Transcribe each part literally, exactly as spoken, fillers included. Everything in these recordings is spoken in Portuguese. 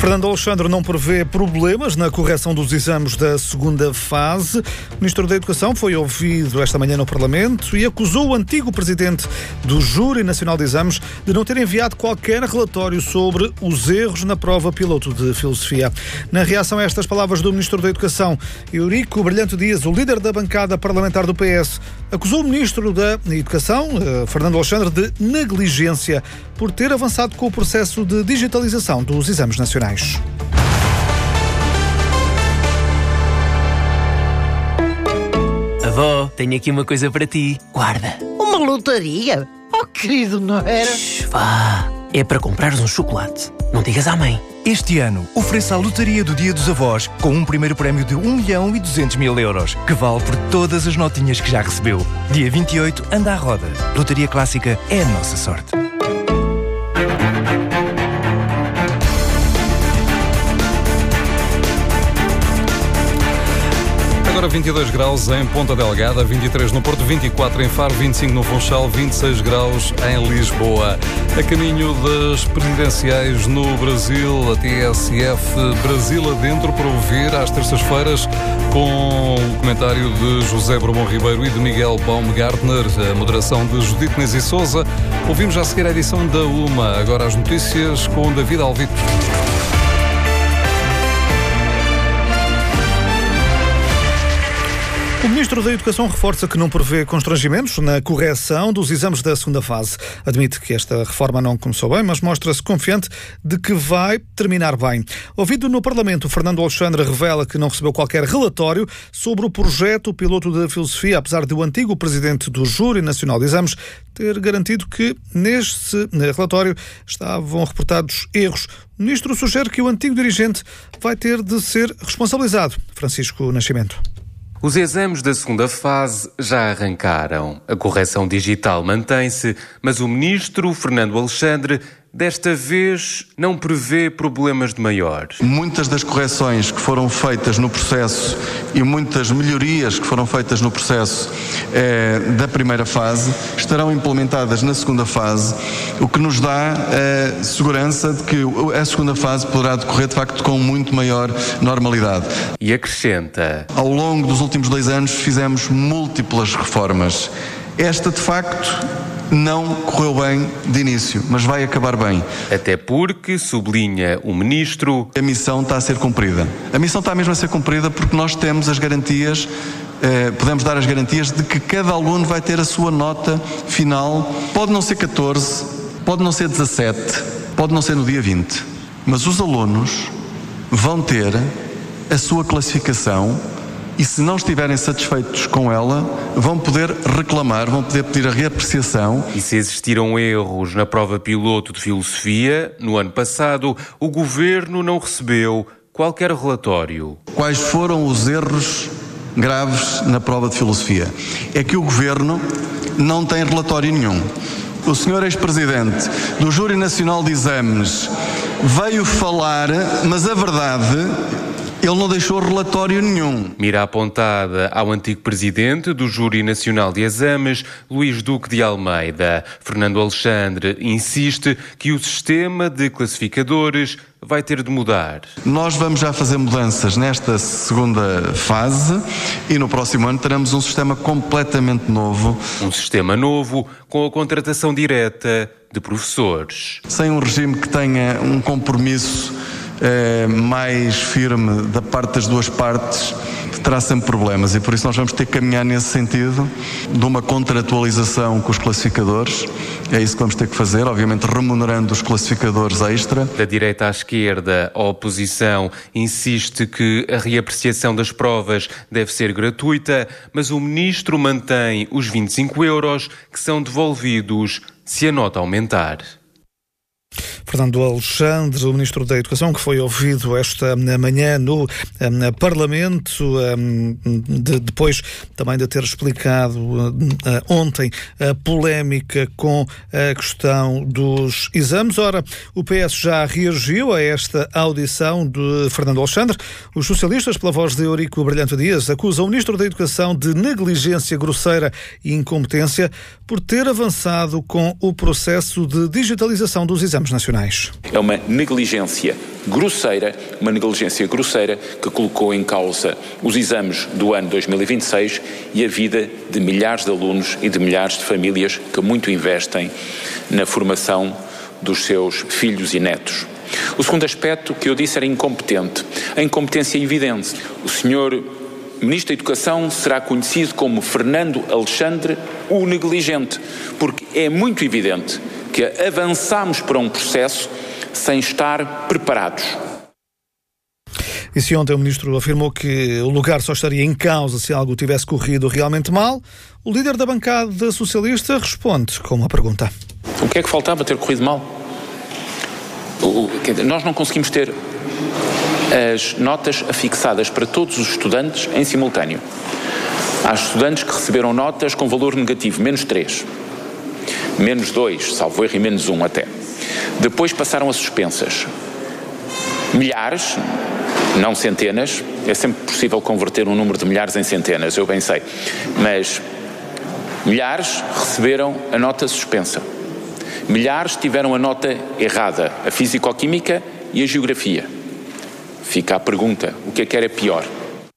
Fernando Alexandre não prevê problemas na correção dos exames da segunda fase. O Ministro da Educação foi ouvido esta manhã no Parlamento e acusou o antigo presidente do Júri Nacional de Exames de não ter enviado qualquer relatório sobre os erros na prova piloto de filosofia. Na reação a estas palavras do Ministro da Educação, Eurico Brilhante Dias, o líder da bancada parlamentar do P S, acusou o Ministro da Educação, Fernando Alexandre, de negligência por ter avançado com o processo de digitalização dos exames nacionais. Avó, tenho aqui uma coisa para ti. Guarda. Uma lotaria? Oh, querido, não era? Shhh, vá. É para comprares um chocolate. Não digas à mãe. Este ano, ofereça a lotaria do Dia dos Avós com um primeiro prémio de um milhão e duzentos mil euros, que vale por todas as notinhas que já recebeu. Dia vinte e oito, anda à roda. Lotaria Clássica é a nossa sorte. Agora vinte e dois graus em Ponta Delgada, vinte e três no Porto, vinte e quatro em Faro, vinte e cinco no Funchal, vinte e seis graus em Lisboa. A caminho das presidenciais no Brasil, a T S F Brasil adentro para ouvir às terças-feiras com o comentário de José Brumão Ribeiro e de Miguel Baumgartner, a moderação de Judite Nezi Souza. Ouvimos já a seguir a edição da UMA. Agora as notícias com David Alvito. O Ministro da Educação reforça que não prevê constrangimentos na correção dos exames da segunda fase. Admite que esta reforma não começou bem, mas mostra-se confiante de que vai terminar bem. Ouvido no Parlamento, Fernando Alexandre revela que não recebeu qualquer relatório sobre o projeto piloto de filosofia, apesar de o antigo presidente do Júri Nacional de Exames ter garantido que neste relatório estavam reportados erros. O Ministro sugere que o antigo dirigente vai ter de ser responsabilizado. Francisco Nascimento. Os exames da segunda fase já arrancaram. A correção digital mantém-se, mas o ministro Fernando Alexandre desta vez não prevê problemas de maiores. Muitas das correções que foram feitas no processo e muitas melhorias que foram feitas no processo eh, da primeira fase estarão implementadas na segunda fase, o que nos dá a segurança de que a segunda fase poderá decorrer de facto com muito maior normalidade. E acrescenta: ao longo dos últimos dois anos fizemos múltiplas reformas. Esta de facto não correu bem de início, mas vai acabar bem. Até porque, sublinha o ministro, a missão está a ser cumprida. A missão está mesmo a ser cumprida porque nós temos as garantias, eh, podemos dar as garantias de que cada aluno vai ter a sua nota final. Pode não ser catorze, pode não ser dezassete, pode não ser no dia vinte, mas os alunos vão ter a sua classificação. E se não estiverem satisfeitos com ela, vão poder reclamar, vão poder pedir a reapreciação. E se existiram erros na prova piloto de filosofia, no ano passado, o Governo não recebeu qualquer relatório. Quais foram os erros graves na prova de filosofia? É que o Governo não tem relatório nenhum. O senhor ex-presidente do Júri Nacional de Exames veio falar, mas a verdade... ele não deixou relatório nenhum. Mira apontada ao antigo presidente do Júri Nacional de Exames, Luís Duque de Almeida. Fernando Alexandre insiste que o sistema de classificadores vai ter de mudar. Nós vamos já fazer mudanças nesta segunda fase e no próximo ano teremos um sistema completamente novo. Um sistema novo com a contratação direta de professores. Sem um regime que tenha um compromisso Eh, mais firme da parte das duas partes, terá sempre problemas e por isso nós vamos ter que caminhar nesse sentido de uma contratualização com os classificadores. É isso que vamos ter que fazer, obviamente remunerando os classificadores extra. Da direita à esquerda, a oposição insiste que a reapreciação das provas deve ser gratuita, mas o ministro mantém os vinte e cinco euros que são devolvidos se a nota aumentar. Fernando Alexandre, o Ministro da Educação, que foi ouvido esta manhã no um, Parlamento, um, de, depois também de ter explicado uh, uh, ontem a polémica com a questão dos exames. Ora, o P S já reagiu a esta audição de Fernando Alexandre. Os socialistas, pela voz de Eurico Brilhante Dias, acusam o Ministro da Educação de negligência grosseira e incompetência por ter avançado com o processo de digitalização dos exames exames nacionais. É uma negligência grosseira, uma negligência grosseira que colocou em causa os exames do ano dois mil e vinte e seis e a vida de milhares de alunos e de milhares de famílias que muito investem na formação dos seus filhos e netos. O segundo aspecto que eu disse era incompetente. A incompetência é evidente. O senhor Ministro da Educação será conhecido como Fernando Alexandre o Negligente, porque é muito evidente que avançamos para um processo sem estar preparados. E se ontem o Ministro afirmou que o lugar só estaria em causa se algo tivesse corrido realmente mal, o líder da bancada socialista responde com uma pergunta. O que é que faltava ter corrido mal? O, nós não conseguimos ter as notas afixadas para todos os estudantes em simultâneo. Há estudantes que receberam notas com valor negativo, menos três, menos dois, salvo erro, e menos um até. Depois passaram a suspensas. Milhares, não centenas, é sempre possível converter um número de milhares em centenas, eu bem sei, mas milhares receberam a nota suspensa. Milhares tiveram a nota errada, a físico-química e a geografia. Fica a pergunta, o que é que era pior?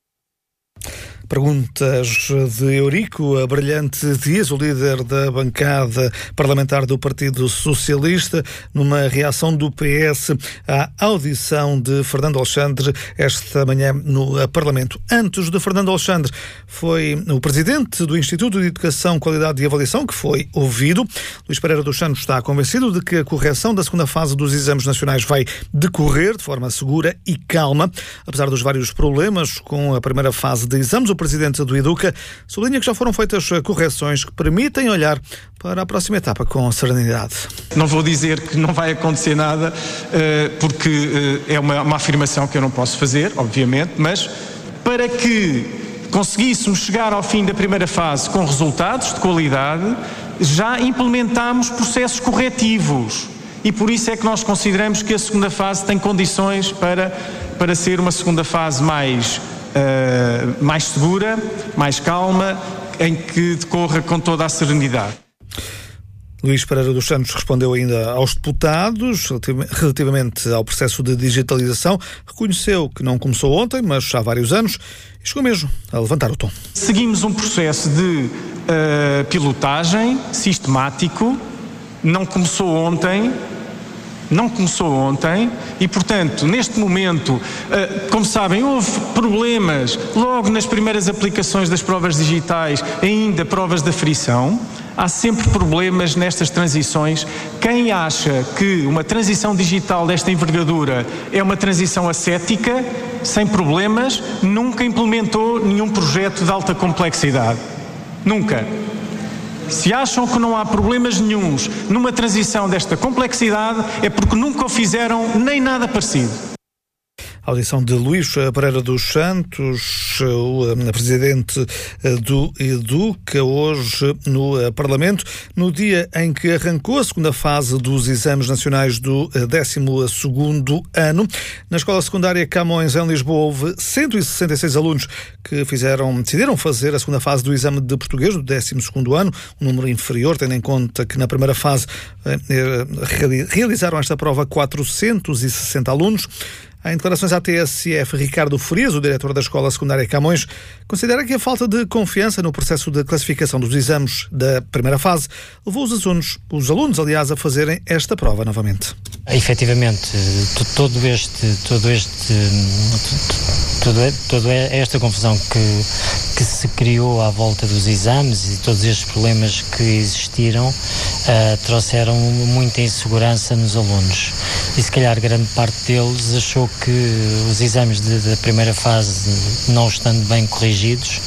Perguntas de Eurico Brilhante Dias, o líder da bancada parlamentar do Partido Socialista, numa reação do P S à audição de Fernando Alexandre esta manhã no Parlamento. Antes de Fernando Alexandre, foi o presidente do Instituto de Educação, Qualidade e Avaliação que foi ouvido. Luís Pereira dos Santos está convencido de que a correção da segunda fase dos exames nacionais vai decorrer de forma segura e calma, apesar dos vários problemas com a primeira fase de exames. O presidente do Educa sublinha que já foram feitas correções que permitem olhar para a próxima etapa com serenidade. Não vou dizer que não vai acontecer nada, porque é uma, uma afirmação que eu não posso fazer, obviamente, mas para que conseguíssemos chegar ao fim da primeira fase com resultados de qualidade, já implementámos processos corretivos e por isso é que nós consideramos que a segunda fase tem condições para, para ser uma segunda fase mais Uh, mais segura, mais calma, em que decorra com toda a serenidade. Luís Pereira dos Santos respondeu ainda aos deputados relativamente ao processo de digitalização. Reconheceu que não começou ontem, mas há vários anos, e chegou mesmo a levantar o tom. Seguimos um processo de uh, pilotagem sistemático, não começou ontem, Não começou ontem e, portanto, neste momento, como sabem, houve problemas logo nas primeiras aplicações das provas digitais, ainda provas de aferição. Há sempre problemas nestas transições. Quem acha que uma transição digital desta envergadura é uma transição ascética, sem problemas, nunca implementou nenhum projeto de alta complexidade. Nunca. Se acham que não há problemas nenhuns numa transição desta complexidade, é porque nunca o fizeram nem nada parecido. A audição de Luís Pereira dos Santos, o presidente do Educa, hoje no Parlamento, no dia em que arrancou a segunda fase dos exames nacionais do décimo segundo ano. Na escola secundária Camões, em Lisboa, houve cento e sessenta e seis alunos que fizeram, decidiram fazer a segunda fase do exame de português do décimo segundo ano, um número inferior, tendo em conta que na primeira fase eh, realizaram esta prova quatrocentos e sessenta alunos. Em declarações à T S F, Ricardo Frias, o diretor da Escola Secundária Camões, considera que a falta de confiança no processo de classificação dos exames da primeira fase levou os alunos, os alunos, aliás, a fazerem esta prova novamente. Efetivamente, todo este, todo este, toda todo esta confusão que, que se criou à volta dos exames e todos estes problemas que existiram uh, trouxeram muita insegurança nos alunos. E se calhar grande parte deles achou que os exames de, da primeira fase, não estando bem corrigidos,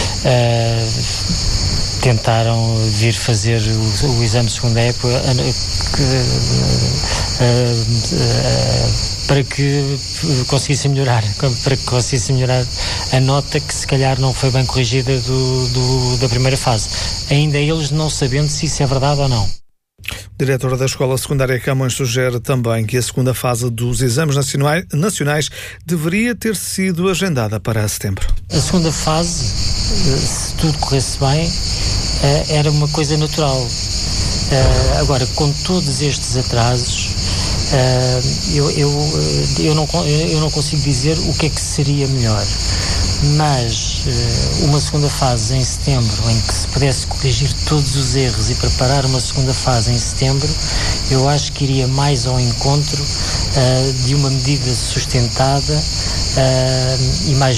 uh, tentaram vir fazer o, o exame de segunda época uh, uh, uh, para que conseguissem melhorar, para que conseguissem melhorar a nota que se calhar não foi bem corrigida do, do, da primeira fase. Ainda eles não sabendo se isso é verdade ou não. O diretor da Escola Secundária Camões sugere também que a segunda fase dos exames nacionais deveria ter sido agendada para setembro. A segunda fase, se tudo corresse bem, era uma coisa natural. Agora, com todos estes atrasos, Uh, eu, eu, eu, não, eu não consigo dizer o que é que seria melhor, mas uh, uma segunda fase em setembro, em que se pudesse corrigir todos os erros e preparar uma segunda fase em setembro, eu acho que iria mais ao encontro uh, de uma medida sustentada uh, e mais